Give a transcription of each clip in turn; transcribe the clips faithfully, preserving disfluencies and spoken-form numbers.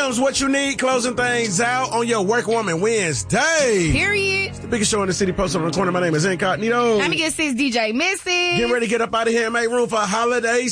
Jams, what you need, closing things out on your Workwoman Wednesday. Period. It's the biggest show in the city, posted on the corner. My name is Incognito. Let me get six D J Missy. Get ready to get up out of here and make room for holiday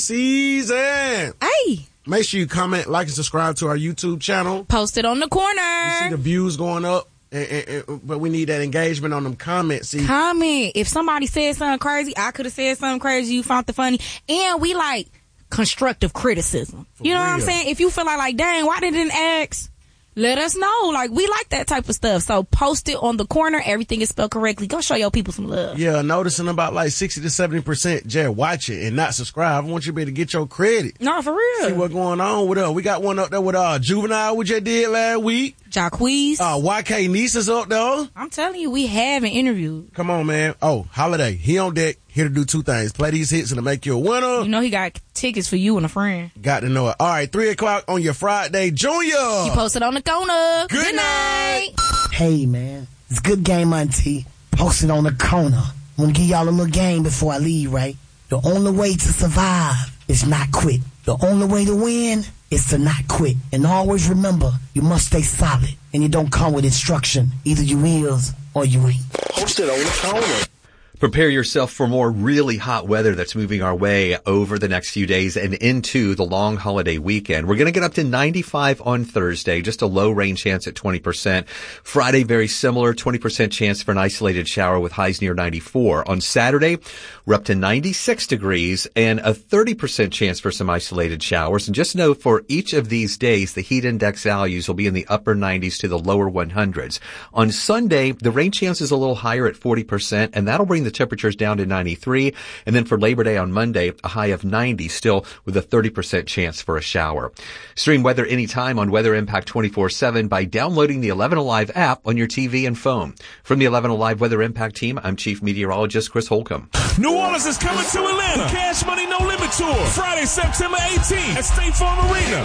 season. Hey. Make sure you comment, like, and subscribe to our YouTube channel. Post it on the corner. You see the views going up, and, and, and, but we need that engagement on them comments. See? Comment. If somebody said something crazy, I could have said something crazy. You found it funny. And we like constructive criticism. For you know real. what I'm saying? If you feel like, like, dang, why didn't ask? Let us know. Like, we like that type of stuff. So post it on the corner. Everything is spelled correctly. Go show your people some love. Yeah, noticing about like sixty to seventy percent just watch it and not subscribe. I want you to be able to get your credit. No, for real. See what's going on with us. We got one up there with uh, Juvenile, we just did last week. Jacquees. Uh, Y K Niece is up there. I'm telling you, we haven't interviewed. Come on, man. Oh, Holiday. He on deck. Here to do two things. Play these hits and to make you a winner. You know he got tickets for you and a friend. Got to know it. All right, three o'clock on your Friday. Junior. He posted on the corner. Good, Good night. night. Hey, man. It's good game, auntie. Posted on the corner. I'm going to give y'all a little game before I leave, right? The only way to survive is not quit. The only way to win is to not quit. And always remember, you must stay solid. And you don't come with instruction. Either you is or you ain't. Posted on the corner. Prepare yourself for more really hot weather that's moving our way over the next few days and into the long holiday weekend. We're going to get up to ninety-five on Thursday, just a low rain chance at twenty percent. Friday, very similar, twenty percent chance for an isolated shower with highs near ninety-four. On Saturday, we're up to ninety-six degrees and a thirty percent chance for some isolated showers. And just know for each of these days, the heat index values will be in the upper nineties to the lower hundreds. On Sunday, the rain chance is a little higher at forty percent, and that'll bring the temperatures down to ninety-three. And then for Labor Day on Monday, a high of ninety, still with a thirty percent chance for a shower. Stream weather anytime on Weather Impact twenty-four seven by downloading the eleven Alive app on your T V and phone. From the eleven Alive Weather Impact team, I'm Chief Meteorologist Chris Holcomb. New Orleans is coming to Atlanta. Cash Money No Limit Tour. Friday, September eighteenth at State Farm Arena.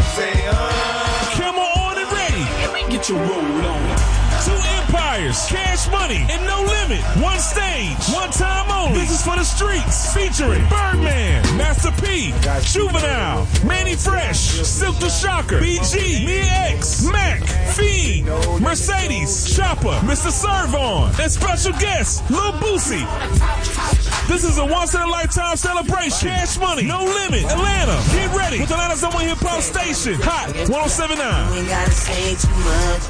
Camel on and ready. Get your roll on. Two Empires, Cash Money, and No Limit. One stage, one time only. This is for the streets. Featuring Birdman, Master P, Juvenile, Manny Fresh, Silk the Shocker, B G, Mia X, Mac, Fiend, Mercedes, Chopper, Mister Servon, and special guest, Lil Boosie. This is a once-in-a-lifetime celebration. Cash Money, No Limit, Atlanta. Get ready with Atlanta's number one hip-hop station. Hot one oh seven point nine. We ain't gotta say too much.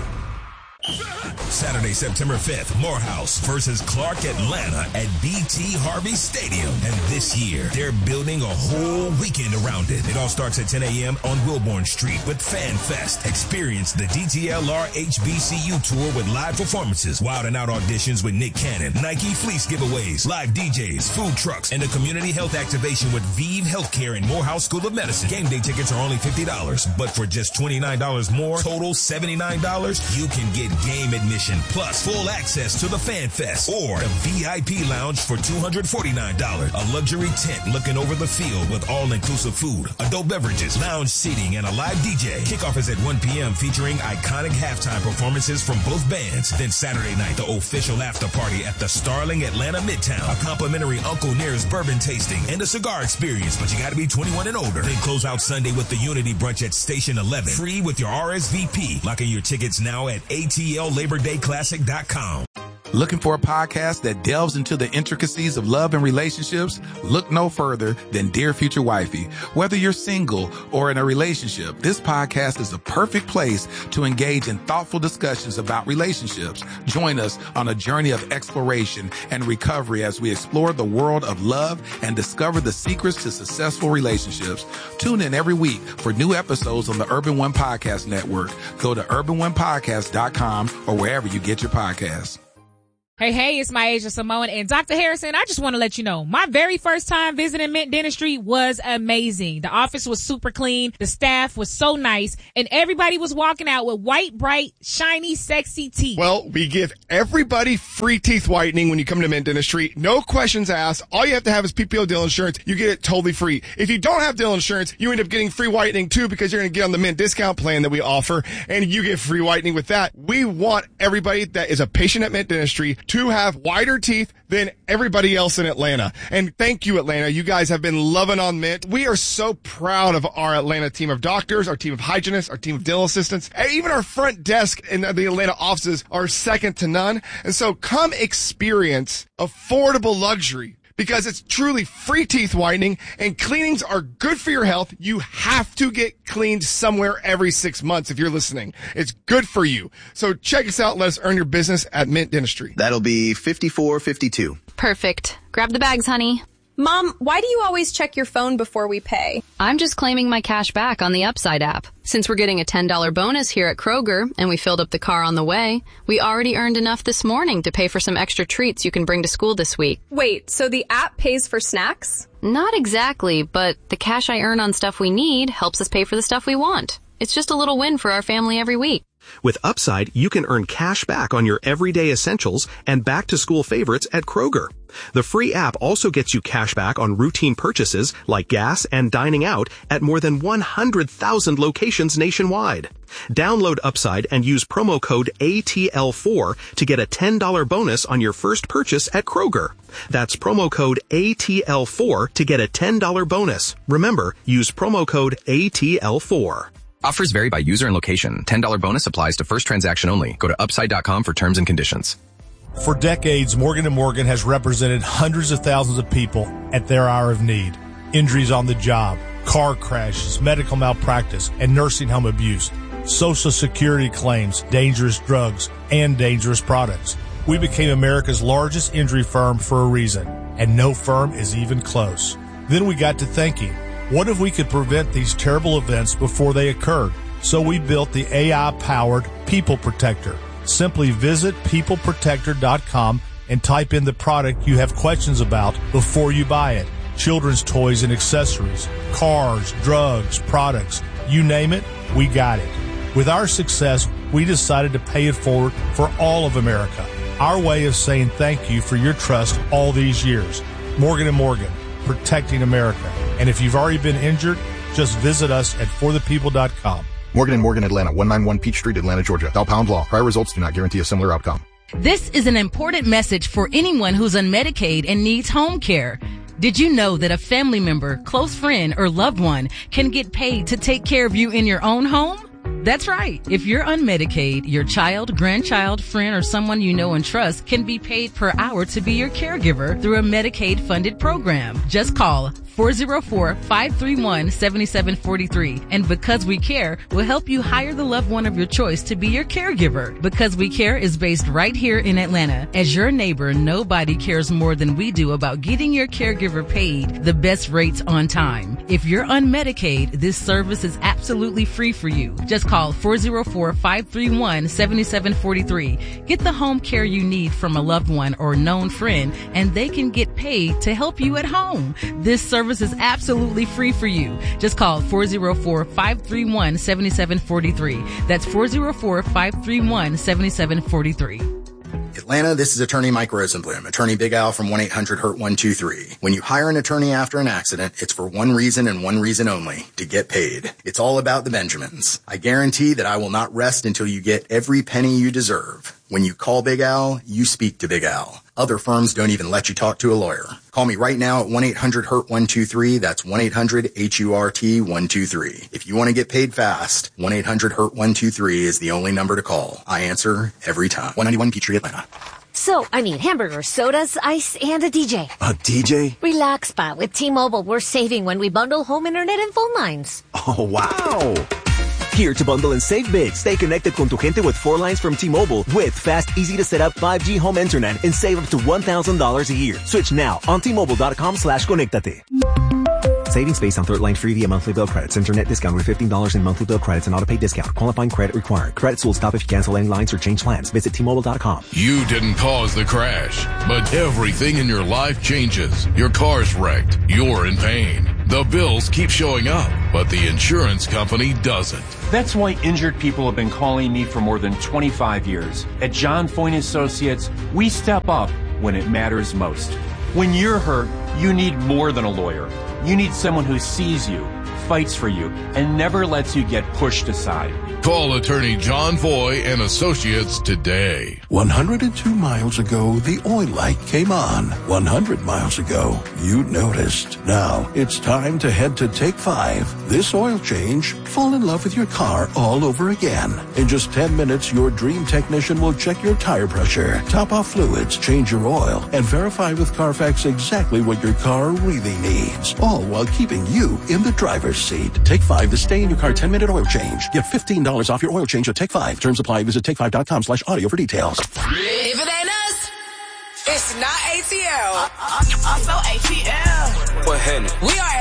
Saturday, September fifth, Morehouse versus Clark Atlanta at B T Harvey Stadium. And this year, they're building a whole weekend around it. It all starts at ten a.m. on Wilbourn Street with Fan Fest. Experience the D T L R H B C U tour with live performances, wild and out auditions with Nick Cannon, Nike fleece giveaways, live D Js, food trucks, and a community health activation with Vive Healthcare and Morehouse School of Medicine. Game day tickets are only fifty dollars, but for just twenty-nine dollars more, total seventy-nine dollars, you can get game admission plus full access to the Fan Fest or the V I P lounge for two hundred forty-nine dollars. A luxury tent looking over the field with all-inclusive food, adult beverages, lounge seating, and a live D J. Kickoff is at one p.m. featuring iconic halftime performances from both bands. Then Saturday night, the official after party at the Starling Atlanta Midtown. A complimentary Uncle Near's bourbon tasting and a cigar experience, but you gotta be twenty-one and older. Then close out Sunday with the Unity Brunch at Station eleven. Free with your R S V P. Locking your tickets now at A T L Labor Day Classic dot com. Looking for a podcast that delves into the intricacies of love and relationships? Look no further than Dear Future Wifey. Whether you're single or in a relationship, this podcast is a perfect place to engage in thoughtful discussions about relationships. Join us on a journey of exploration and recovery as we explore the world of love and discover the secrets to successful relationships. Tune in every week for new episodes on the Urban One Podcast Network. Go to urban one podcast dot com or wherever you get your podcasts. Hey, hey, it's my Asia Simone and Doctor Harrison. I just want to let you know, my very first time visiting Mint Dentistry was amazing. The office was super clean. The staff was so nice and everybody was walking out with white, bright, shiny, sexy teeth. Well, we give everybody free teeth whitening when you come to Mint Dentistry. No questions asked. All you have to have is P P O dental insurance. You get it totally free. If you don't have dental insurance, you end up getting free whitening too because you're going to get on the Mint discount plan that we offer and you get free whitening with that. We want everybody that is a patient at Mint Dentistry to to have whiter teeth than everybody else in Atlanta. And thank you, Atlanta. You guys have been loving on Mint. We are so proud of our Atlanta team of doctors, our team of hygienists, our team of dental assistants, and even our front desk in the Atlanta offices are second to none. And so come experience affordable luxury, because it's truly free teeth whitening, and cleanings are good for your health. You have to get cleaned somewhere every six months if you're listening. It's good for you. So check us out. Let us earn your business at Mint Dentistry. That'll be fifty-four fifty-two. Perfect. Grab the bags, honey. Mom, why do you always check your phone before we pay? I'm just claiming my cash back on the Upside app. Since we're getting a ten dollars bonus here at Kroger, and we filled up the car on the way, we already earned enough this morning to pay for some extra treats you can bring to school this week. Wait, so the app pays for snacks? Not exactly, but the cash I earn on stuff we need helps us pay for the stuff we want. It's just a little win for our family every week. With Upside, you can earn cash back on your everyday essentials and back-to-school favorites at Kroger. The free app also gets you cash back on routine purchases like gas and dining out at more than one hundred thousand locations nationwide. Download Upside and use promo code A T L four to get a ten dollars bonus on your first purchase at Kroger. That's promo code A T L four to get a ten dollars bonus. Remember, use promo code A T L four. Offers vary by user and location. ten dollars bonus applies to first transaction only. Go to upside dot com for terms and conditions. For decades, Morgan and Morgan has represented hundreds of thousands of people at their hour of need. Injuries on the job, car crashes, medical malpractice, and nursing home abuse, Social Security claims, dangerous drugs, and dangerous products. We became America's largest injury firm for a reason, and no firm is even close. Then we got to thinking, what if we could prevent these terrible events before they occurred? So we built the A I-powered People Protector. Simply visit people protector dot com and type in the product you have questions about before you buy it. Children's toys and accessories, cars, drugs, products, you name it, we got it. With our success, we decided to pay it forward for all of America. Our way of saying thank you for your trust all these years. Morgan and Morgan, protecting America. And if you've already been injured, just visit us at for the people dot com. Morgan and Morgan, Atlanta, one ninety-one Peach Street, Atlanta, Georgia. Thou pound law. Prior results do not guarantee a similar outcome. This is an important message for anyone who's on Medicaid and needs home care. Did you know that a family member, close friend, or loved one can get paid to take care of you in your own home? That's right. If you're on Medicaid, your child, grandchild, friend, or someone you know and trust can be paid per hour to be your caregiver through a Medicaid-funded program. Just call four oh four, five three one, seven seven four three. And Because We Care will help you hire the loved one of your choice to be your caregiver. Because We Care is based right here in Atlanta. As your neighbor, nobody cares more than we do about getting your caregiver paid the best rates on time. If you're on Medicaid, this service is absolutely free for you. Just call four oh four, five three one, seven seven four three. Get the home care you need from a loved one or known friend, and they can get paid to help you at home. This service is absolutely free for you. Just call four oh four, five three one, seven seven four three. That's four oh four, five three one, seven seven four three. Atlanta, this is attorney Mike Rosenblum, attorney Big Al from one eight hundred hurt one two three. When you hire an attorney after an accident, it's for one reason and one reason only, to get paid. It's all about the Benjamins. I guarantee that I will not rest until you get every penny you deserve. When you call Big Al, you speak to Big Al. Other firms don't even let you talk to a lawyer. Call me right now at one eight hundred hurt one two three. That's one eight hundred H U R T one two three. If you want to get paid fast, one eight hundred hurt one two three is the only number to call. I answer every time. one ninety-one Peachtree, Atlanta. So, I mean, hamburgers, sodas, ice, and a D J. A D J? Relax, Pa. With T-Mobile, we're saving when we bundle home internet and phone lines. Oh, wow. Here to bundle and save big. Stay connected con tu gente with four lines from T-Mobile with fast, easy to set up five G home internet and save up to one thousand dollars a year. Switch now on T Mobile dot com slash conectate. Savings based on third line free via monthly bill credits. Internet discount with fifteen dollars in monthly bill credits and auto pay discount. Qualifying credit required. Credits will stop if you cancel any lines or change plans. Visit T Mobile dot com. You didn't cause the crash, but everything in your life changes. Your car's wrecked. You're in pain. The bills keep showing up, but the insurance company doesn't. That's why injured people have been calling me for more than twenty-five years. At John Foyne Associates, we step up when it matters most. When you're hurt, you need more than a lawyer. You need someone who sees you, fights for you and never lets you get pushed aside. Call attorney John Foy and Associates today. one hundred two miles ago, the oil light came on. one hundred miles ago, you noticed. Now, it's time to head to Take Five. This oil change, fall in love with your car all over again. In just ten minutes, your dream technician will check your tire pressure, top off fluids, change your oil, and verify with Carfax exactly what your car really needs. All while keeping you in the driver's seat. Take Five, the stay in your car ten minute oil change. Get fifteen dollars off your oil change at Take Five. Terms apply. Visit take five dot com slash audio for details. If it ain't us, it's not A T L. Uh, uh, also A T L. What happened? We are